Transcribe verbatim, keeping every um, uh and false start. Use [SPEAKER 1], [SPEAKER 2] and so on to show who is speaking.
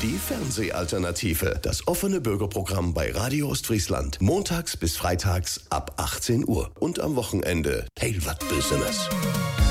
[SPEAKER 1] Die Fernsehalternative. Das offene Bürgerprogramm bei Radio Ostfriesland. Montags bis freitags ab achtzehn Uhr. Und am Wochenende Tail wat Business.